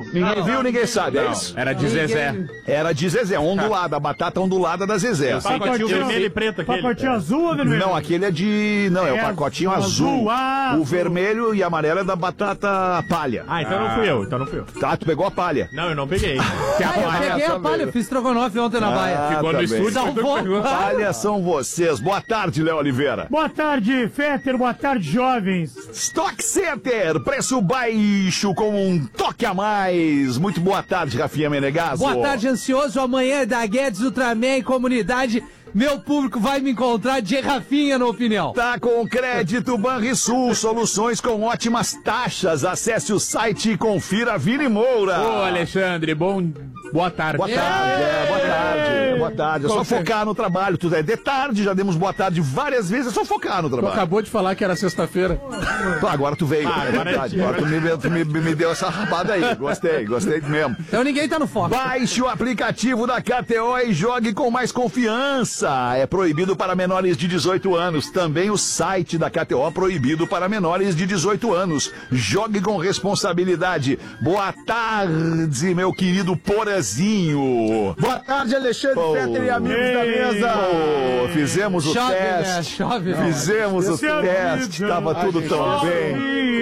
Ninguém viu, ninguém sabe, é isso? Era de Zezé. Era de Zezé, ondulada, a batata ondulada da Zezé. Pacotinho vermelho e preto aquele. Pacotinho azul ou vermelho? Não, aquele é de... Não, é o pacotinho azul. O vermelho e amarelo é da batata palha. Ah, então não fui eu, Tá, tu pegou a palha. Não, eu não peguei. Eu peguei a palha, eu fiz estrogonofe ontem na baia. Ficou no estúdio, salvou. Palha são vocês. Boa tarde, Léo Oliveira. Boa tarde, Fetter, boa tarde, jovens. Stock Center, preço baixo com um toque a mais. Muito boa tarde, Rafinha Menegasso. Boa tarde, ansioso. Amanhã é da Guedes Ultraman, comunidade. Meu público vai me encontrar de Rafinha, na opinião. Tá com crédito Banrisul, soluções com ótimas taxas. Acesse o site e confira Vini Moura. Ô, Alexandre, boa tarde. Boa tarde, boa tarde. É só focar no trabalho. Tudo é de tarde, já demos boa tarde várias vezes, é só focar no trabalho. Tu acabou de falar que era sexta-feira. Agora tu veio, é verdade. Agora tu me deu essa rabada aí. Gostei mesmo. Então ninguém tá no foco. Baixe o aplicativo da KTO e jogue com mais confiança. É proibido para menores de 18 anos. Também o site da KTO proibido para menores de 18 anos. Jogue com responsabilidade. Boa tarde, meu querido Porazinho. Boa tarde, Alexandre Fetter e amigos da mesa. Fizemos o teste. Fizemos o teste. Tava tudo tão bem.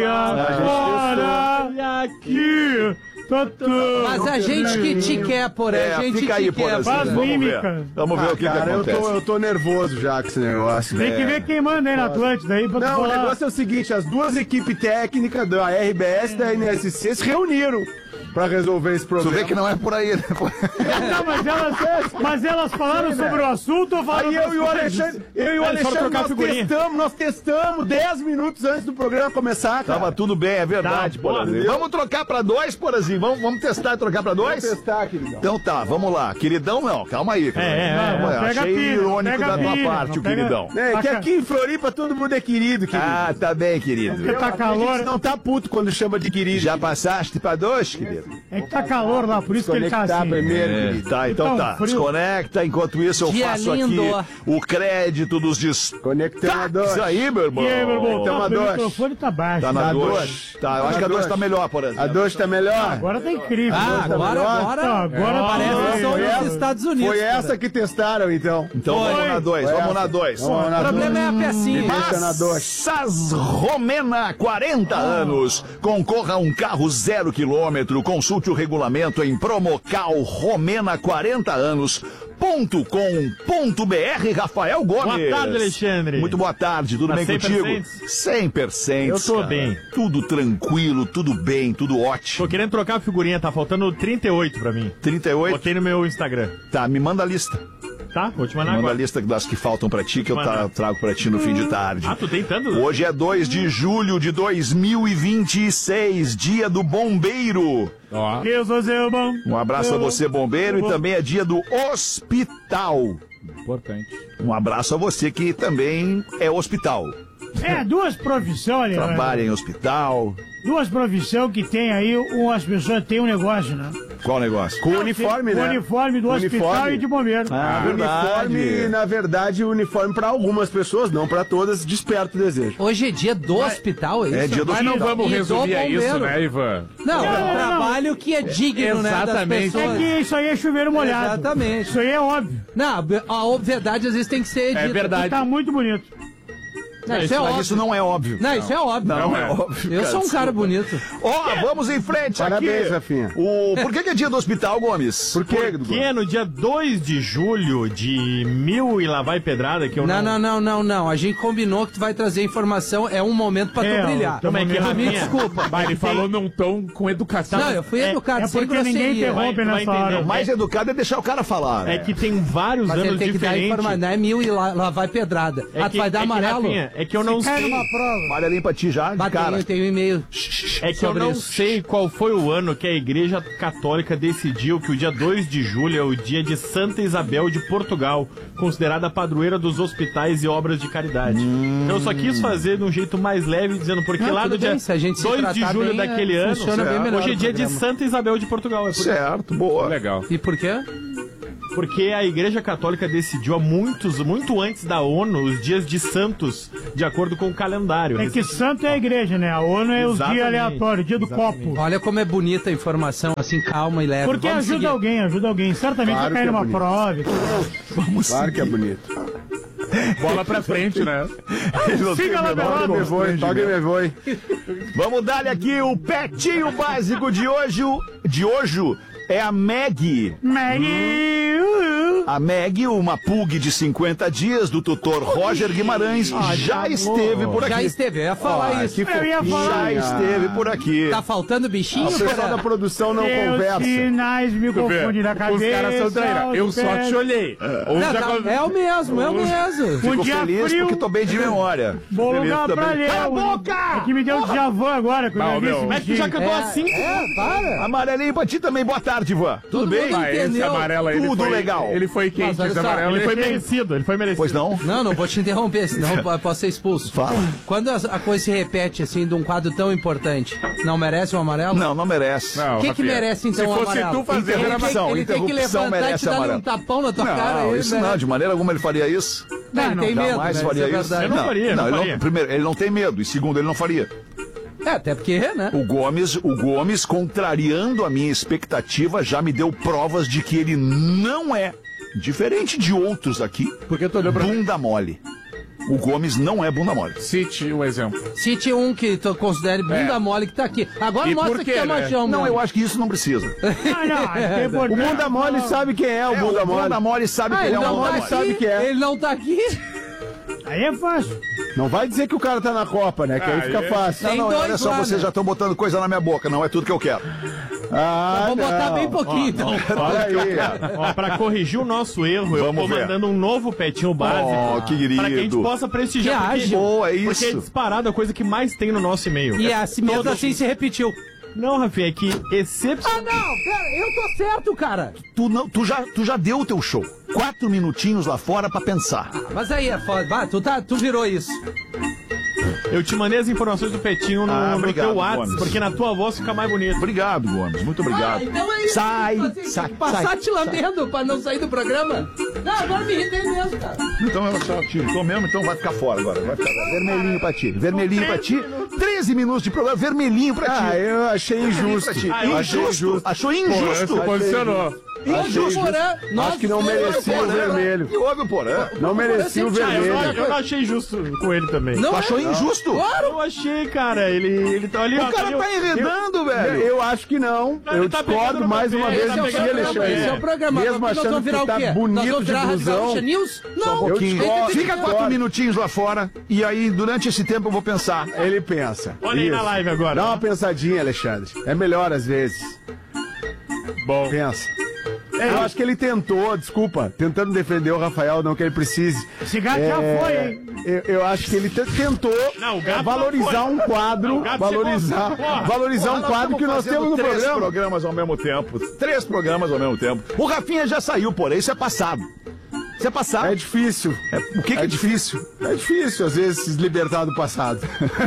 Olha aqui. Mas a gente que te quer, a gente fica aí, te quer. Faz mímica. Vamos ver o que acontece. Eu tô nervoso já com esse negócio. Tem que ver quem manda aí na Atlântida aí pra Não, o negócio é o seguinte, as duas equipes técnicas da RBS e da NSC se reuniram pra resolver esse problema. Tu vê que não é por aí, né? Não, mas elas falaram sobre o assunto ou falaram... Aí eu e o Alexandre, nós testamos 10 minutos antes do programa começar, cara. Tava tudo bem, é verdade, Porazinho. Vamos trocar pra 2, Porazinho? Vamos testar e trocar pra 2? Vamos testar, queridão. Então tá, vamos lá. Queridão não, calma aí. Achei irônico da tua parte, o queridão. É que aqui em Floripa todo mundo é querido, querido. Ah, tá bem, querido. Porque tá calor. A gente não tá puto quando chama de querido. Já passaste pra 2, querido? É que tá calor lá, por isso que ele tá assim. Primeiro, tá, então tá. Desconecta, enquanto isso eu faço aqui o crédito dos Conectando a 2. Isso aí, meu irmão. E aí, meu irmão? Então a 2. O microfone tá baixo. Tá na 2. Tá, eu acho que a 2 tá melhor, por exemplo. A 2 tá melhor? Agora tá incrível. Agora parece que são nos Estados Unidos. Foi essa que testaram, então. Então vamos na 2, vamos na 2. O problema é a pecinha. Massas Romena, 40 anos. Concorra a um carro 0 km. Consulte o regulamento em Promocal Romena 40 anos.com.br. Rafael Gomes. Boa tarde, Alexandre. Muito boa tarde, tudo bem contigo? 100%. Eu tô bem. Tudo tranquilo, tudo bem, tudo ótimo. Tô querendo trocar a figurinha, tá faltando 38 pra mim. 38? Botei no meu Instagram. Tá, me manda a lista. Tá, vou te mandar agora. Manda a lista das que faltam pra ti, que eu trago pra ti no fim de tarde. Ah, tu tem tanto? Hoje é 2 de julho de 2026, dia do bombeiro. Um abraço a você, bombeiro, e também é dia do hospital. Importante. Um abraço a você que também é hospital. Duas profissões, trabalha em hospital. Duas profissões que tem aí, as pessoas têm um negócio, né? Qual negócio? Com o uniforme, né? O uniforme do hospital e de bombeiro. Uniforme, na verdade, o uniforme pra algumas pessoas, não pra todas, desperta o desejo. Hoje é dia do hospital, é isso? É dia do hospital. Mas não vamos resumir a isso, né, Ivan? Não, é um trabalho que é digno, né, das pessoas. É que isso aí é chuveiro molhado. Exatamente. Isso aí é óbvio. Não, a obviedade às vezes tem que ser dita. É verdade. Tá muito bonito. Não, isso é óbvio. Isso não é óbvio. Não, isso é óbvio. Não é óbvio. Eu sou um cara bonito. Vamos em frente. Parabéns, aqui. Rafinha. Por que é dia do hospital, Gomes? Por quê? Porque é no dia 2 de julho de 1000 e lá vai pedrada que eu não. A gente combinou que tu vai trazer informação. É um momento pra tu brilhar. Me desculpa. Mas ele falou num tom com educação. Não, eu fui educado. É porque ninguém interrompe nessa hora. O mais educado é deixar o cara falar. É que tem vários mas anos ele tem diferentes. Que dar informação, não é 1000 e lá vai pedrada. Tu vai dar amarelo? É que eu não sei. Olha ali pra ti já, de cara. Eu tenho um e-mail. É que eu não sei qual foi o ano que a Igreja Católica decidiu que o dia 2 de julho é o dia de Santa Isabel de Portugal, considerada a padroeira dos hospitais e obras de caridade. Então eu só quis fazer de um jeito mais leve, dizendo porque lá no dia 2 de julho daquele ano, hoje é dia de Santa Isabel de Portugal. Certo, boa. Legal. E por quê? Porque a Igreja Católica decidiu muito antes da ONU, os dias de santos, de acordo com o calendário. É que santo é a igreja, né? A ONU é os dias aleatórios, dia do copo. Olha como é bonita a informação, assim, calma e leve. Porque ajuda alguém. Certamente vai cair numa prova. Claro que é bonito. Bola pra frente, né? Siga lá, Toque me voe. Vamos dar aqui o Pretinho Básico de hoje. É a Maggie. A Maggie, uma pug de 50 dias do tutor Roger Guimarães, já esteve por aqui. Já esteve, eu ia falar isso. Já esteve por aqui. Tá faltando bichinho? O pessoal da produção não conversa. Sinais me confundem na cabeça. Os caras são traíra. Eu só te olhei. É o mesmo. Fico dia feliz frio. porque tô bem de memória. Bom Feliz lugar pra também. ler. Cala a boca! É que me deu um déjà vu agora. Mas tu já cantou assim? Para. Amarelinho pra ti também, boa tarde, Ivan. Tudo bem? mundo Esse entendeu. amarelo aí, Tudo legal. Ele foi quente, Mas olha esse só, amarelo. Ele foi merecido. Pois não? Não vou te interromper, senão eu posso ser expulso. Fala. Quando a coisa se repete, assim, de um quadro tão importante, não merece um amarelo? Não merece. Não, O que merece, então, Se um fosse amarelo? tu fazendo Ele tem que interrupção levantar e merece te dar um amarelo. tapão na tua cara. Não, aí, isso né? não, de maneira alguma ele faria isso. Não, ele tem medo, Jamais né? faria Isso é isso. verdade. Eu não faria, não faria. Primeiro, ele não tem medo. E segundo, ele não faria. Até porque, né? O Gomes, contrariando a minha expectativa, já me deu provas de que ele não é, diferente de outros aqui, Porque tu olhou pra mim. bunda mole. O Gomes não é bunda mole. Cite um exemplo. Cite um que tu considere bunda mole que tá aqui. Agora E mostra por que quê, é né? machão, Não, mesmo. eu acho que isso não precisa. É O bunda mole sabe quem é o bunda O bunda mole. mole sabe que ele é ele um não bunda tá mole. sabe aqui. que é. Ele não tá aqui. Aí é fácil. Não vai dizer que o cara tá na Copa, né? Que aí fica fácil. Tem Não, dois olha só, lá, vocês né? já estão botando coisa na minha boca, não é tudo que eu quero. Ah, Vou botar não. bem pouquinho, então. Olha aí. Ó, pra corrigir o nosso erro, eu Vamos tô ver. mandando um novo petinho básico. Oh, que querido. Pra que a gente possa prestigiar. Que ágil. Boa, é Porque é isso. disparado a coisa que mais tem no nosso e-mail. E assim, mesmo assim se repetiu. Não, Rafinha, é que Ah, não, pera, eu tô certo, cara. Tu já deu o teu show. 4 minutinhos lá fora pra pensar. Mas aí é foda. Vai, tu virou isso. eu te mandei as informações do petinho no obrigado, teu WhatsApp, Gomes. porque na tua voz fica mais bonito. Obrigado, Gomes. Muito obrigado. então é isso. Sai, Tem que sai, passar sai, te lambendo pra não sair do programa. Não, agora me irritei mesmo, cara. Então eu só te tô mesmo, então vai ficar fora agora. Vai ficar vermelhinho pra ti. Vermelhinho pra ti. 13 minutos de programa, vermelhinho pra ti. Ah, eu achei injusto. Eu achei injusto. Achou injusto. Se posicionou. Injusto, Porã. Acho que não merecia o vermelho. Que houve o Porã? Não merecia o vermelho. Eu não achei justo com ele também. Não Tu é? achou injusto? Eu achei, cara. Ele tá ali. O cara tá enredando, velho. Eu acho que não. Não, Eu ele tá discordo pegando mais no uma pé, vez ele de tá ti, pegando no pé. Alexandre. Esse é o programa. Mesmo Agora nós achando vamos que virar tu tá o quê? Nós bonito vamos de virar a Rádio blusão. Gaúcha News? Não. Eu discordo. Fica 4 minutinhos lá fora e aí durante esse tempo eu vou pensar. Ele pensa. Olha aí na Isso. live agora. Dá uma pensadinha, Alexandre. É melhor às vezes. Bom. Pensa. Eu acho que ele tentou, desculpa, tentando defender o Rafael, não que ele precise. Esse gato já foi, hein? Eu acho que ele tentou Não, o gato valorizar não foi. um quadro, Não, o gato chegou. Porra. valorizar um quadro que nós temos no três programa. programas ao mesmo tempo. 3 programas ao mesmo tempo. O Rafinha já saiu, porém, isso é passado. Isso é passado. É difícil. O que é difícil? É difícil, às vezes, se libertar do passado.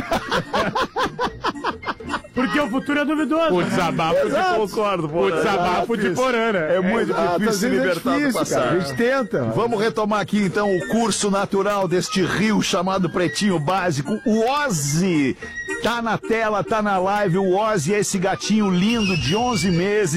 Porque o futuro é duvidoso. O desabafo Exato. de concordo. O desabafo de Isso. Porã, né? É muito Exato, difícil às se vezes libertar do difícil, passado. cara. A gente tenta. Vamos retomar aqui então o curso natural deste rio chamado Pretinho Básico. O Ozzy tá na tela, tá na live. O Ozzy é esse gatinho lindo de 11 meses.